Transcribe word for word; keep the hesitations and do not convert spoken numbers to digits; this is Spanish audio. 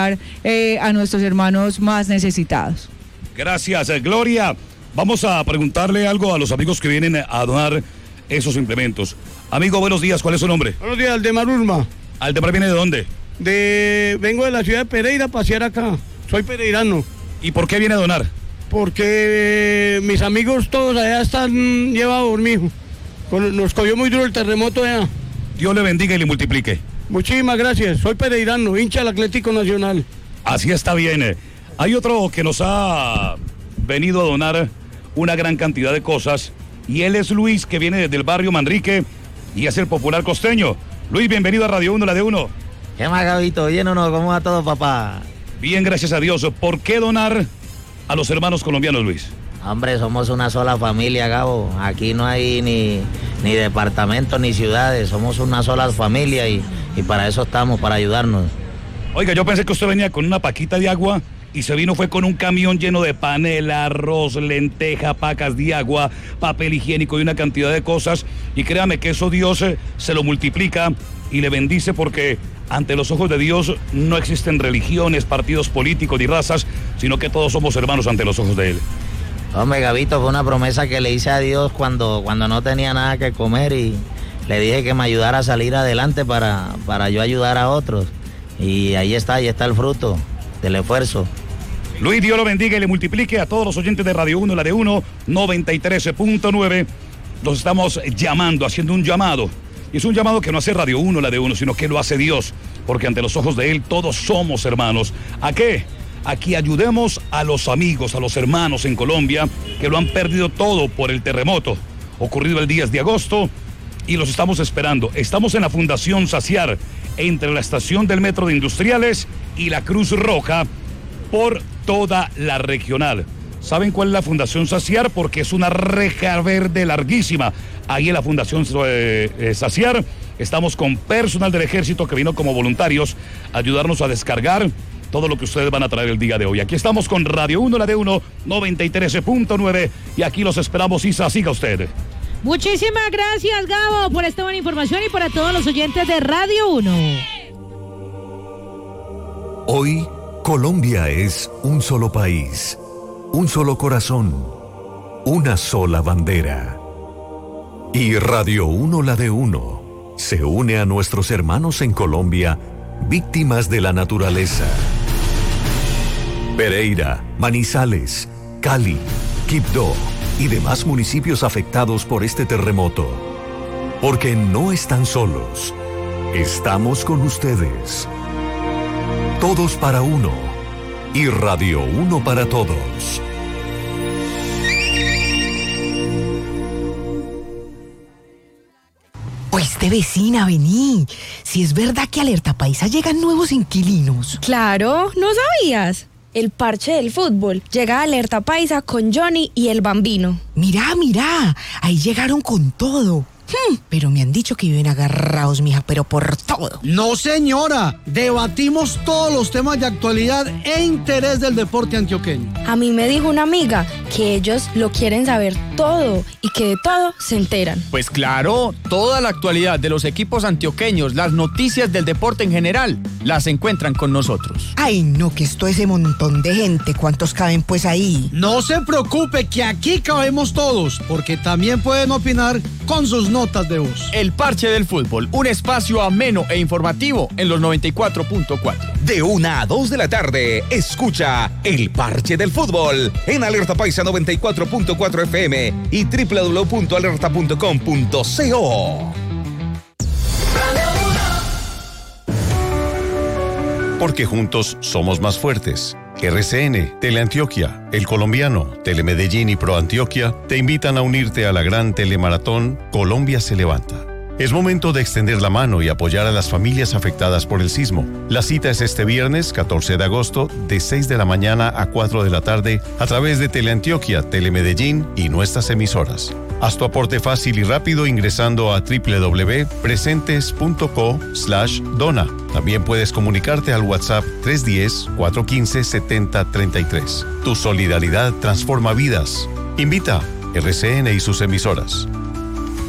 ayudar eh, a nuestros hermanos más necesitados. Gracias, eh, Gloria. Vamos a preguntarle algo a los amigos que vienen a donar esos implementos. Amigo, buenos días, ¿cuál es su nombre? Buenos días, Aldemar Urma. ¿Aldemar viene de dónde? De... Vengo de la ciudad de Pereira a pasear acá. Soy pereirano. ¿Y por qué viene a donar? Porque mis amigos todos allá están llevados, mijo. Nos cogió muy duro el terremoto allá. Dios le bendiga y le multiplique. Muchísimas gracias. Soy pereirano, hincha del Atlético Nacional. Así está bien. Hay otro que nos ha venido a donar una gran cantidad de cosas y él es Luis, que viene desde el barrio Manrique y es el popular costeño. Luis, bienvenido a Radio uno, la de uno. ¿Qué más, Gabito? ¿Bien o no? ¿Cómo va todo, papá? Bien, gracias a Dios. ¿Por qué donar a los hermanos colombianos, Luis? Hombre, somos una sola familia, Gabo. Aquí no hay ni, ni departamentos ni ciudades. Somos una sola familia y, y para eso estamos, para ayudarnos. Oiga, yo pensé que usted venía con una paquita de agua y se vino fue con un camión lleno de panela, arroz, lenteja, pacas de agua, papel higiénico y una cantidad de cosas. Y créame que eso Dios eh, se lo multiplica y le bendice, porque ante los ojos de Dios no existen religiones, partidos políticos ni razas, sino que todos somos hermanos ante los ojos de Él. Hombre, Gabito, fue una promesa que le hice a Dios cuando, cuando no tenía nada que comer y le dije que me ayudara a salir adelante para, para yo ayudar a otros. Y ahí está, ahí está el fruto del esfuerzo. Luis, Dios lo bendiga y le multiplique a todos los oyentes de Radio uno, la de uno, noventa y tres punto nueve. Los estamos llamando, haciendo un llamado. Y es un llamado que no hace Radio uno, la de uno, sino que lo hace Dios, porque ante los ojos de Él todos somos hermanos. ¿A qué? A que ayudemos a los amigos, a los hermanos en Colombia que lo han perdido todo por el terremoto ocurrido el diez de agosto, y los estamos esperando. Estamos en la Fundación Saciar, entre la estación del Metro de Industriales y la Cruz Roja, por toda la regional. ¿Saben cuál es la Fundación Saciar? Porque es una reja verde larguísima. Ahí en la Fundación eh, eh, Saciar estamos con personal del ejército que vino como voluntarios a ayudarnos a descargar todo lo que ustedes van a traer el día de hoy. Aquí estamos con Radio uno, la de uno, noventa y tres punto nueve, y aquí los esperamos. Isa, siga usted. Muchísimas gracias, Gabo, por esta buena información y para todos los oyentes de Radio uno. Hoy, Colombia es un solo país, un solo corazón, una sola bandera. Y Radio uno, la de uno, se une a nuestros hermanos en Colombia, víctimas de la naturaleza. Pereira, Manizales, Cali, Quibdó y demás municipios afectados por este terremoto. Porque no están solos, estamos con ustedes. Todos para uno y Radio uno para todos. Oíste, vecina, vení. Si es verdad que Alerta Paisa llegan nuevos inquilinos. Claro, ¿no sabías? El parche del fútbol llega a Alerta Paisa con Johnny y el Bambino. Mirá, mirá, ahí llegaron con todo. Hmm, pero me han dicho que viven agarrados, mija, pero por todo. No, señora, debatimos todos los temas de actualidad e interés del deporte antioqueño. A mí me dijo una amiga que ellos lo quieren saber todo y que de todo se enteran. Pues claro, toda la actualidad de los equipos antioqueños, las noticias del deporte en general, las encuentran con nosotros. Ay, no, que esto es ese montón de gente, ¿cuántos caben pues ahí? No se preocupe, que aquí cabemos todos, porque también pueden opinar con sus notas de voz. El Parche del Fútbol, un espacio ameno e informativo en los noventa y cuatro punto cuatro. De una a dos de la tarde, escucha El Parche del Fútbol en Alerta Paisa noventa y cuatro punto cuatro F M y doble u doble u doble u punto alerta punto com punto co. Porque juntos somos más fuertes. R C N, Teleantioquia, El Colombiano, Telemedellín y ProAntioquia te invitan a unirte a la gran telemaratón Colombia se levanta. Es momento de extender la mano y apoyar a las familias afectadas por el sismo. La cita es este viernes, catorce de agosto, de seis de la mañana a cuatro de la tarde, a través de Teleantioquia, Telemedellín y nuestras emisoras. Haz tu aporte fácil y rápido ingresando a doble u doble u doble u punto presentes punto co slash dona. También puedes comunicarte al WhatsApp tres uno cero, cuatro uno cinco, siete cero tres tres. Tu solidaridad transforma vidas. Invita R C N y sus emisoras.